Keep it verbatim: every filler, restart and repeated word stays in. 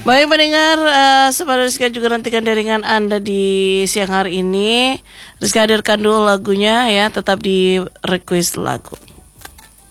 Baik pendengar, uh, Sobat Rizka juga nantikan jaringan Anda di siang hari ini. Rizka hadirkan dulu lagunya ya, tetap di request lagu.